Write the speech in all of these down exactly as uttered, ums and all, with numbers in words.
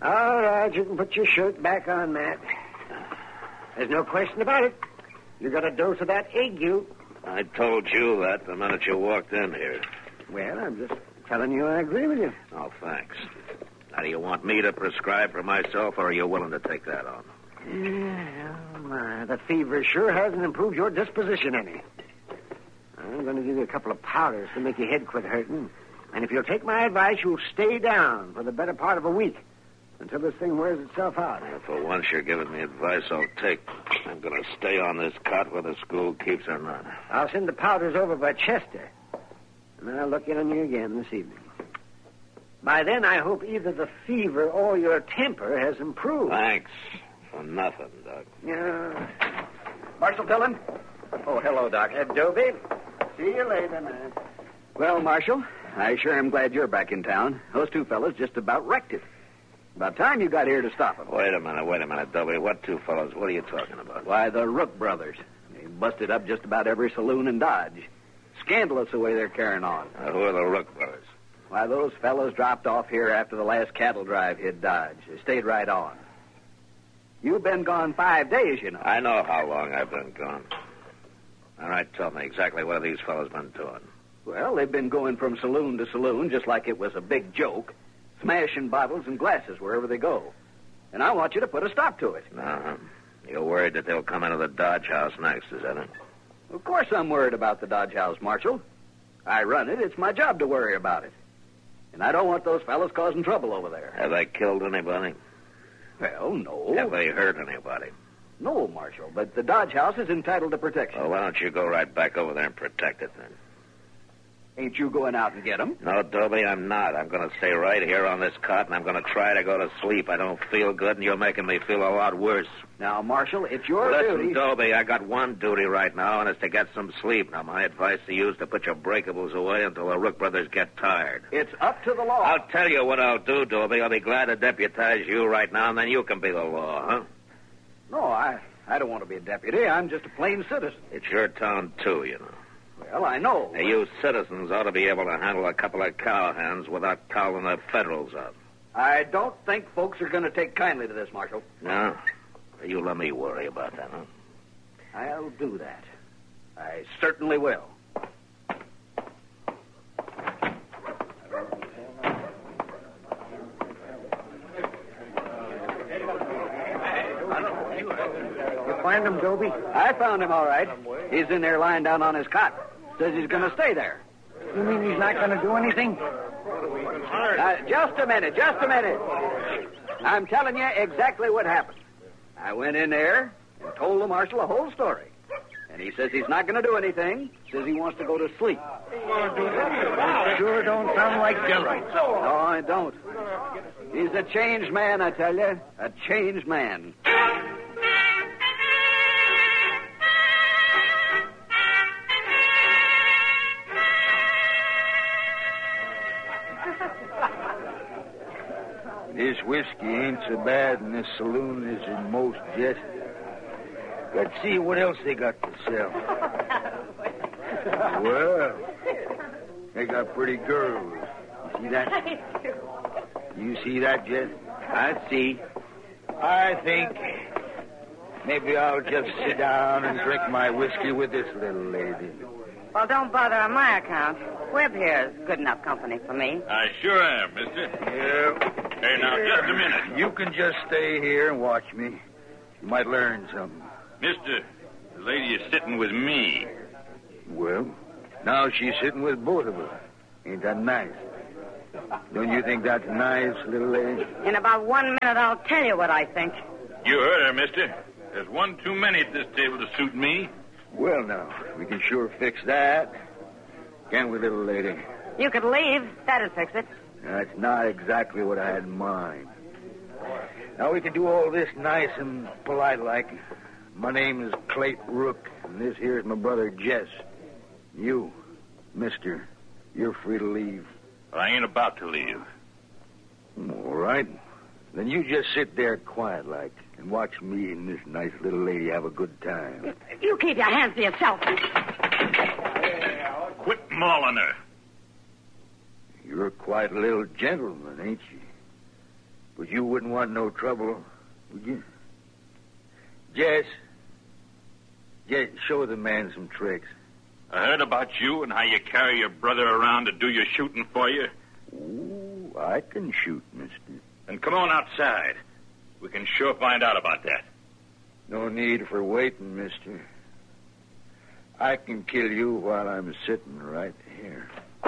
All right, you can put your shirt back on, Matt. There's no question about it. You got a dose of that ague. I told you that the minute you walked in here. Well, I'm just telling you I agree with you. Oh, thanks. Now, do you want me to prescribe for myself, or are you willing to take that on? Yeah, oh my. The fever sure hasn't improved your disposition any. I'm going to give you a couple of powders to make your head quit hurting. And if you'll take my advice, you'll stay down for the better part of a week until this thing wears itself out. Well, for once you're giving me advice I'll take. I'm going to stay on this cot whether school keeps or not. I'll send the powders over by Chester. And I'll look in on you again this evening. By then, I hope either the fever or your temper has improved. Thanks for nothing, Doc. Yeah. Marshal Dillon? Oh, hello, Doc. Uh, Dobie. See you later, man. Well, Marshal, I sure am glad you're back in town. Those two fellas just about wrecked it. About time you got here to stop them. Wait a minute, wait a minute, Dobie. What two fellows? What are you talking about? Why, the Rook brothers. They busted up just about every saloon in Dodge. Scandalous the way they're carrying on. Uh, who are the Rook brothers? Why, those fellows dropped off here after the last cattle drive hit Dodge. They stayed right on. You've been gone five days, you know. I know how long I've been gone. All right, tell me exactly what have these fellows been doing. Well, they've been going from saloon to saloon just like it was a big joke, smashing bottles and glasses wherever they go. And I want you to put a stop to it. Uh-huh. You're worried that they'll come into the Dodge House next, is that it? Of course I'm worried about the Dodge House, Marshal. I run it. It's my job to worry about it. And I don't want those fellas causing trouble over there. Have they killed anybody? Well, no. Have they hurt anybody? No, Marshal, but the Dodge House is entitled to protection. Well, why don't you go right back over there and protect it, then? Ain't you going out and get them? No, Dobie, I'm not. I'm going to stay right here on this cot, and I'm going to try to go to sleep. I don't feel good, and you're making me feel a lot worse. Now, Marshal, it's your Listen, duty... Dobie, I got one duty right now, and it's to get some sleep. Now, my advice to you is to put your breakables away until the Rook brothers get tired. It's up to the law. I'll tell you what I'll do, Dobie. I'll be glad to deputize you right now, and then you can be the law, huh? No, I, I don't want to be a deputy. I'm just a plain citizen. It's your town, too, you know. Well, I know. Now, you citizens ought to be able to handle a couple of cowhands without calling the Federals up. I don't think folks are going to take kindly to this, Marshal. No? You let me worry about that, huh? I'll do that. I certainly will. You find him, Dobie? I found him all right. He's in there lying down on his cot. Says he's going to stay there. You mean he's not going to do anything? Uh, just a minute, just a minute. I'm telling you exactly what happened. I went in there and told the marshal the whole story. And he says he's not going to do anything. Says he wants to go to sleep. It sure don't sound like Dillon. No, I don't. He's a changed man, I tell you. A changed man. This whiskey ain't so bad, and this saloon is in most just. Let's see what else they got to sell. Well, they got pretty girls. You see that? You see that, Jess? I see. I think maybe I'll just sit down and drink my whiskey with this little lady. Well, don't bother on my account. Webb here is good enough company for me. I sure am, mister. Yeah. Hey, now, just a minute. You can just stay here and watch me. You might learn something. Mister, the lady is sitting with me. Well, now she's sitting with both of us. Ain't that nice? Don't you think that's nice, little lady? In about one minute, I'll tell you what I think. You heard her, mister. There's one too many at this table to suit me. Well, now, we can sure fix that. Can we, little lady? You could leave. That'd fix it. That's not exactly what I had in mind. Now, we can do all this nice and polite-like. My name is Clayton Rook, and this here's my brother Jess. You, mister, you're free to leave. I ain't about to leave. All right. Then you just sit there quiet-like and watch me and this nice little lady have a good time. You keep your hands to yourself. Quit mauling her. You're quite a little gentleman, ain't you? But you wouldn't want no trouble, would you? Jess. Jess, show the man some tricks. I heard about you and how you carry your brother around to do your shooting for you. Ooh, I can shoot, mister. Then come on outside. We can sure find out about that. No need for waiting, mister. I can kill you while I'm sitting right here.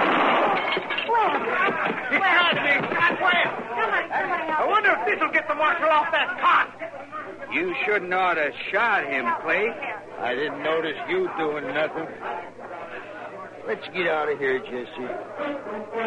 He shot me! Shot where? Somebody, somebody help. I wonder if this'll get the marshal off that cot. You shouldn't ought to shot him, Clay. I didn't notice you doing nothing. Let's get out of here, Jesse.